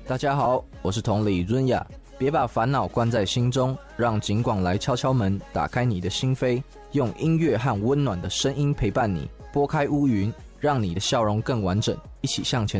大家好，我是同理润雅。别把烦恼关在心中，让景广来敲敲门，打开你的心扉，用音乐和温暖的声音陪伴你，拨开乌云，让你的笑容更完整，一起向前